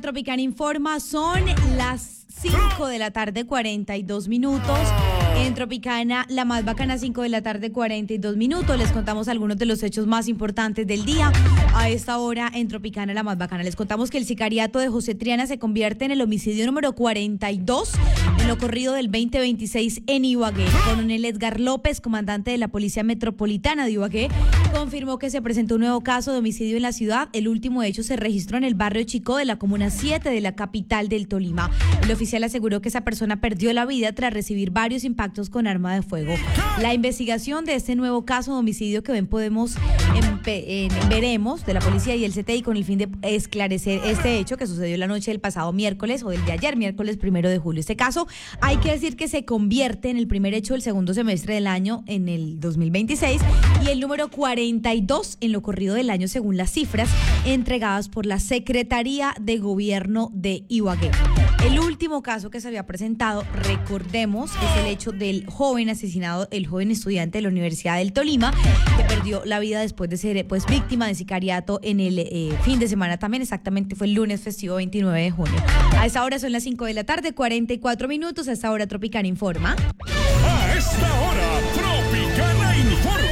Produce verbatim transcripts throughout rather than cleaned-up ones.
Tropicana Informa, son las cinco de la tarde, cuarenta y dos minutos. En Tropicana, la más bacana, cinco de la tarde, cuarenta y dos minutos. Les contamos algunos de los hechos más importantes del día. A esta hora, en Tropicana, la más bacana, les contamos que el sicariato de José Triana se convierte en el homicidio número cuarenta y dos en lo corrido del veinte veintiséis en Ibagué. El coronel Edgar López, comandante de la Policía Metropolitana de Ibagué, confirmó que se presentó un nuevo caso de homicidio en la ciudad. El último hecho se registró en el barrio Chicó de la comuna siete de la capital del Tolima. El oficial aseguró que esa persona perdió la vida tras recibir varios impactos con arma de fuego. La investigación de este nuevo caso de homicidio que ven podemos en, en, veremos de la policía y el C T I con el fin de esclarecer este hecho que sucedió la noche del pasado miércoles o del de ayer miércoles primero de julio. Este caso hay que decir que se convierte en el primer hecho del segundo semestre del año en el dos mil veintiséis y el número cuarenta y dos en lo corrido del año según las cifras entregadas por la Secretaría de Gobierno de Ibagué. El último caso que se había presentado, recordemos, es el hecho del joven asesinado, el joven estudiante de la Universidad del Tolima, que perdió la vida después de ser pues víctima de sicariato en el eh, fin de semana también, exactamente fue el lunes festivo veintinueve de junio. A esa hora son las cinco de la tarde, cuarenta y cuatro minutos, a esta hora Tropicana Informa. A esta hora, Tropicana Informa.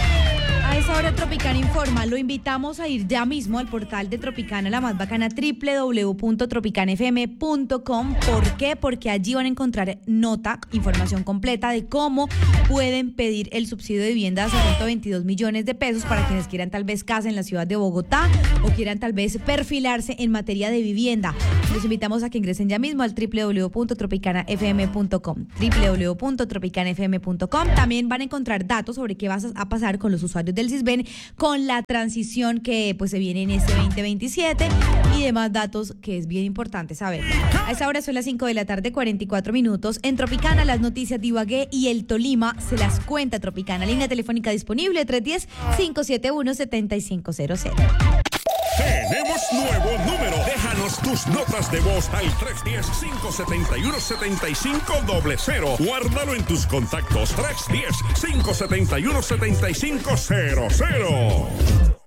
A esa hora Tropicana Informa, lo invitamos a ir ya mismo al portal de Tropicana, la más bacana, doble u doble u doble u punto tropicana f m punto com. ¿Por qué? Porque allí van a encontrar nota, información completa de cómo pueden pedir el subsidio de vivienda de ciento veintidós millones de pesos para quienes quieran tal vez casa en la ciudad de Bogotá o quieran tal vez perfilarse en materia de vivienda. Los invitamos a que ingresen ya mismo al doble u doble u doble u punto tropicana f m punto com, doble u doble u doble u punto tropicana f m punto com. También van a encontrar datos sobre qué va a pasar con los usuarios del Sisbén con la transición que pues se viene en este veinte veintisiete y demás datos que es bien importante saber. A esa hora son las cinco de la tarde, cuarenta y cuatro minutos. En Tropicana, las noticias de Ibagué y el Tolima se las cuenta Tropicana. Línea telefónica disponible tres uno cero, cinco siete uno, siete cinco cero cero. Tenemos nuevo número. Déjanos tus notas de voz al tres uno cero, cinco siete uno, siete cinco cero cero. Guárdalo en tus contactos. tres uno cero, cinco siete uno, siete cinco cero cero.